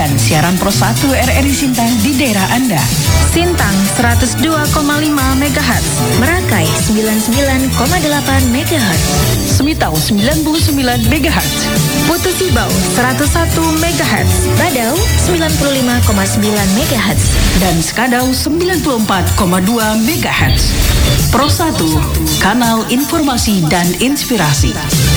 dan siaran Pro 1 RRI Sintang di daerah Anda. Sintang 102,5 MHz, Merakai 99,8 MHz, Semitau 99 MHz, Putu Sibau 101 MHz, Badau 95,9 MHz, dan Skadau 94,2 MHz. Pro 1, kanal informasi dan inspirasi.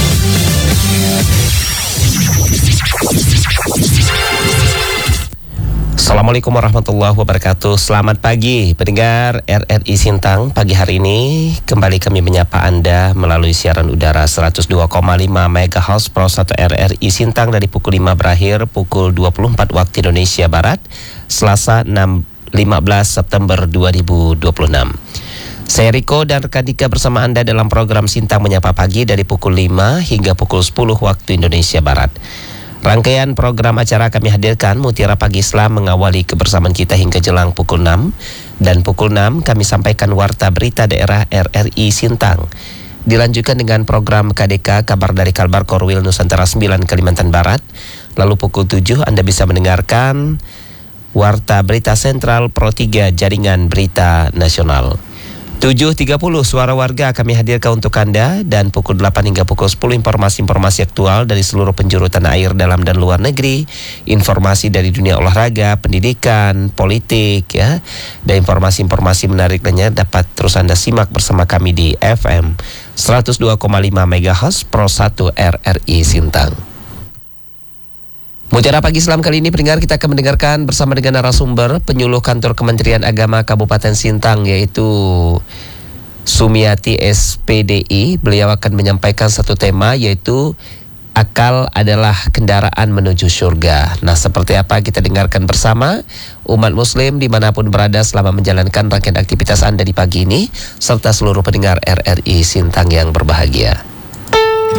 Assalamualaikum warahmatullahi wabarakatuh. Selamat pagi pendengar RRI Sintang. Pagi hari ini kembali kami menyapa Anda melalui siaran udara 102,5 MHz Pro 1 RRI Sintang dari pukul 5 berakhir pukul 24 waktu Indonesia Barat, Selasa 15 September 2026. Saya Riko dan rekan Dika bersama Anda dalam program Sintang Menyapa Pagi dari pukul 5 hingga pukul 10 waktu Indonesia Barat. Rangkaian program acara kami hadirkan Mutiara Pagi Islam mengawali kebersamaan kita hingga jelang pukul 6. Dan pukul 6 kami sampaikan Warta Berita Daerah RRI Sintang. Dilanjutkan dengan program KDK Kabar dari Kalbar Korwil Nusantara 9 Kalimantan Barat. Lalu pukul 7 Anda bisa mendengarkan Warta Berita Sentral Pro 3 Jaringan Berita Nasional. 7.30 suara warga kami hadirkan untuk Anda, dan pukul 8 hingga pukul 10 informasi-informasi aktual dari seluruh penjuru tanah air dalam dan luar negeri, informasi dari dunia olahraga, pendidikan, politik ya, dan informasi-informasi menarik lainnya dapat terus Anda simak bersama kami di FM 102,5 MHz Pro 1 RRI Sintang. Mutiara Pagi Islam kali ini pendengar kita akan mendengarkan bersama dengan narasumber penyuluh kantor Kementerian Agama Kabupaten Sintang, yaitu Sumiati SPDI. Beliau akan menyampaikan satu tema, yaitu akal adalah kendaraan menuju surga. Nah, seperti apa kita dengarkan bersama umat muslim dimanapun berada selama menjalankan rangkaian aktivitas Anda di pagi ini, serta seluruh pendengar RRI Sintang yang berbahagia.